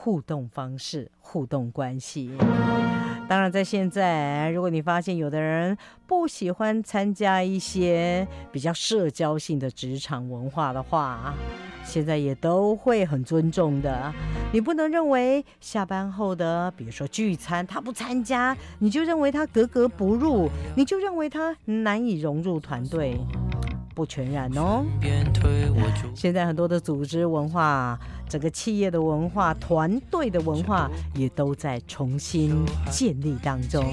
互动方式、互动关系。当然，在现在，如果你发现有的人不喜欢参加一些比较社交性的职场文化的话，现在也都会很尊重的。你不能认为下班后的，比如说聚餐，他不参加，你就认为他格格不入，你就认为他难以融入团队。不全然哦。现在很多的组织文化、整个企业的文化、团队的文化也都在重新建立当中。